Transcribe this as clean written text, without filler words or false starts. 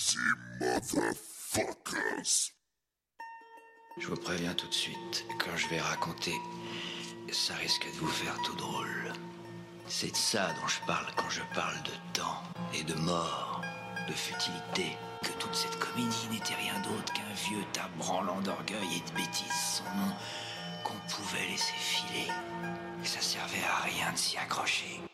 Easy motherfuckers. Je vous préviens tout de suite, quand je vais raconter, ça risque de vous faire tout drôle. C'est de ça dont je parle quand je parle de temps et de mort, de futilité, que toute cette comédie n'était rien d'autre qu'un vieux tas branlant d'orgueil et de bêtises sans nom qu'on pouvait laisser filer. Et ça servait à rien de s'y accrocher.